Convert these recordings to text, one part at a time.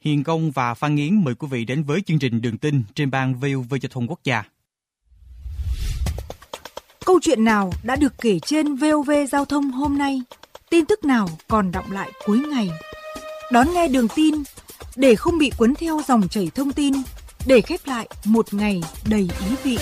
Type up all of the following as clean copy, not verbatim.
Hiền Công và Phan Nghiến mời quý vị đến với chương trình Đường tin trên ban VOV Giao thông Quốc gia. Câu chuyện nào đã được kể trên VOV Giao thông hôm nay? Tin tức nào còn đọng lại cuối ngày? Đón nghe Đường tin để không bị cuốn theo dòng chảy thông tin, để khép lại một ngày đầy ý vị.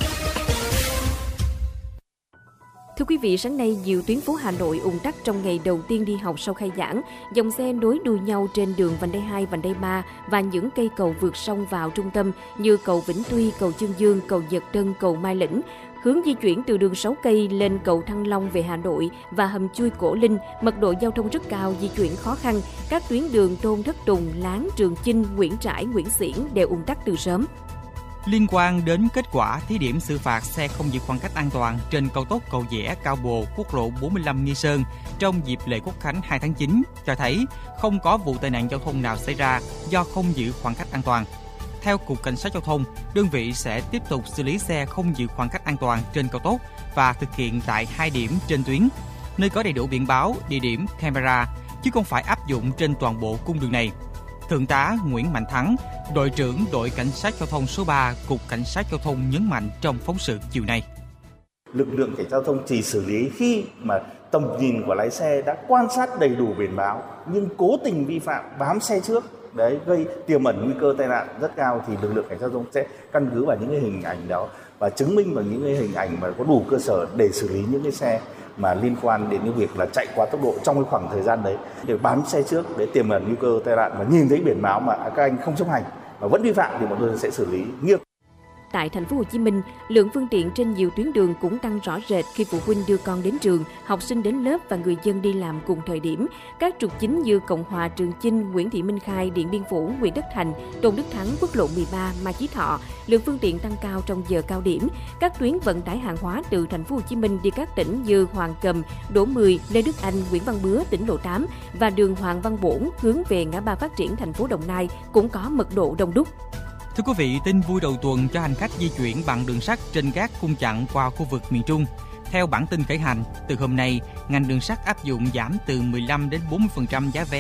Thưa quý vị, sáng nay nhiều tuyến phố Hà Nội ùn tắc trong ngày đầu tiên đi học sau khai giảng. Dòng xe nối đuôi nhau trên đường vành đai 2, vành đai 3 và những cây cầu vượt sông vào trung tâm như cầu Vĩnh Tuy, cầu Chương Dương, cầu Nhật Tân, cầu Mai Lĩnh. Hướng di chuyển từ đường 6 cây lên cầu Thăng Long về Hà Nội và hầm chui Cổ Linh, mật độ giao thông rất cao, di chuyển khó khăn. Các tuyến đường Tôn Thất Tùng, Láng, Trường Chinh, Nguyễn Trãi, Nguyễn Xiển đều ùn tắc từ sớm. Liên quan đến kết quả thí điểm xử phạt xe không giữ khoảng cách an toàn trên cao tốc Cầu Giẽ - Cao Bồ, quốc lộ 45 Nghi Sơn trong dịp lễ Quốc khánh 2 tháng 9 cho thấy không có vụ tai nạn giao thông nào xảy ra do không giữ khoảng cách an toàn. Theo Cục Cảnh sát Giao thông, đơn vị sẽ tiếp tục xử lý xe không giữ khoảng cách an toàn trên cao tốc và thực hiện tại 2 điểm trên tuyến, nơi có đầy đủ biển báo, địa điểm, camera, chứ không phải áp dụng trên toàn bộ cung đường này. Thượng tá Nguyễn Mạnh Thắng, đội trưởng đội Cảnh sát Giao thông số 3, Cục Cảnh sát Giao thông nhấn mạnh trong phóng sự chiều nay. Lực lượng cảnh sát giao thông chỉ xử lý khi mà tầm nhìn của lái xe đã quan sát đầy đủ biển báo nhưng cố tình vi phạm bám xe trước, đấy gây tiềm ẩn nguy cơ tai nạn rất cao thì lực lượng cảnh sát giao thông sẽ căn cứ vào những cái hình ảnh đó và chứng minh vào những cái hình ảnh mà có đủ cơ sở để xử lý những cái xe mà liên quan đến cái việc là chạy quá tốc độ trong cái khoảng thời gian đấy để bám xe trước để tiềm ẩn nguy cơ tai nạn và nhìn thấy biển báo mà các anh không chấp hành mà vẫn vi phạm thì bọn tôi sẽ xử lý nghiêm. Tại thành phố Hồ Chí Minh, lượng phương tiện trên nhiều tuyến đường cũng tăng rõ rệt khi phụ huynh đưa con đến trường, học sinh đến lớp và người dân đi làm cùng thời điểm. Các trục chính như Cộng Hòa, Trường Chinh, Nguyễn Thị Minh Khai, Điện Biên Phủ, Nguyễn Tất Thành, Tôn Đức Thắng, quốc lộ 13, Mai Chí Thọ, lượng phương tiện tăng cao trong giờ cao điểm. Các tuyến vận tải hàng hóa từ thành phố Hồ Chí Minh đi các tỉnh như Hoàng Cầm, Đỗ Mười, Lê Đức Anh, Nguyễn Văn Bứa, tỉnh lộ 8 và đường Hoàng Văn Bổn hướng về ngã ba Phát Triển thành phố Đồng Nai cũng có mật độ đông đúc. Thưa quý vị, tin vui đầu tuần cho hành khách di chuyển bằng đường sắt trên các cung chặng qua khu vực miền Trung. Theo bản tin khởi hành, từ hôm nay, ngành đường sắt áp dụng giảm từ 15 đến 40% giá vé